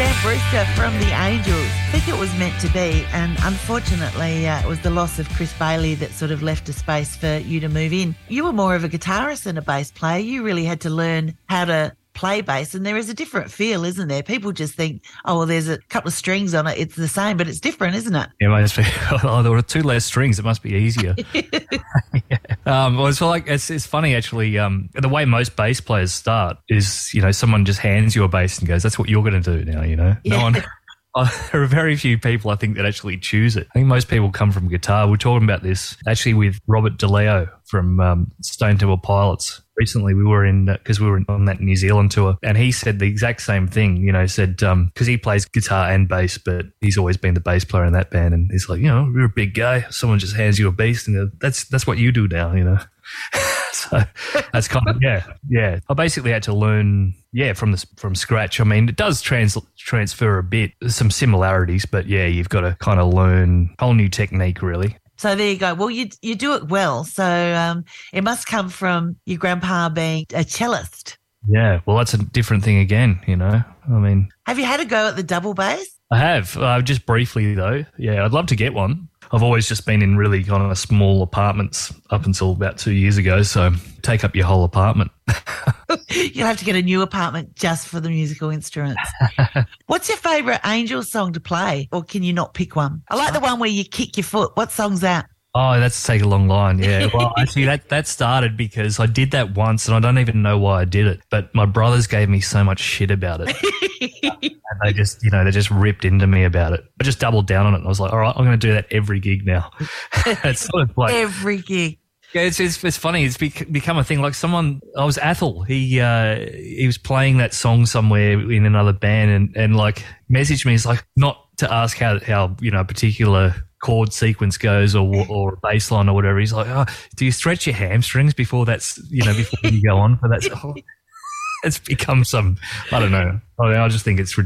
Sam Brewster from the Angels. I think it was meant to be, and unfortunately it was the loss of Chris Bailey that sort of left a space for you to move in. You were more of a guitarist than a bass player. You really had to learn how to play bass, and there is a different feel, isn't there? People just think, oh, well, there's a couple of strings on it, it's the same, but it's different, isn't it? Yeah, must be. Oh, there were two less strings. It must be easier. Yeah. Well, it's like it's funny actually. The way most bass players start is, someone just hands you a bass and goes, "That's what you're going to do now." Yeah. No one. There are very few people, I think, that actually choose it. I think most people come from guitar. We're talking about this actually with Robert DeLeo from Stone Temple Pilots. Recently, we were because we were on that New Zealand tour, and he said the exact same thing. Said because he plays guitar and bass, but he's always been the bass player in that band, and he's like, you're a big guy. Someone just hands you a bass, and that's what you do now. So that's kind of yeah. I basically had to learn from scratch. I mean, it does transfer a bit, some similarities, but you've got to kind of learn a whole new technique really. So there you go. Well, you do it well. So it must come from your grandpa being a cellist. Yeah, well, that's a different thing again, I mean. Have you had a go at the double bass? I have, just briefly though. Yeah, I'd love to get one. I've always just been in really kind of small apartments up until about 2 years ago, so take up your whole apartment. You'll have to get a new apartment just for the musical instruments. What's your favourite Angels song to play, or can you not pick one? I like the one where you kick your foot. What song's that? Oh, that's Take a Long Line, yeah. Well, actually, that started because I did that once and I don't even know why I did it, but my brothers gave me so much shit about it. And they just, they just ripped into me about it. I just doubled down on it and I was like, all right, I'm going to do that every gig now. It's sort of like... Every gig. Yeah, it's funny. It's become a thing. Like I was Athel. He was playing that song somewhere in another band and like messaged me. It's like not to ask how a particular chord sequence goes or a bass line or whatever. He's like, oh, do you stretch your hamstrings before before you go on for that? It's become some, I don't know. I just think it's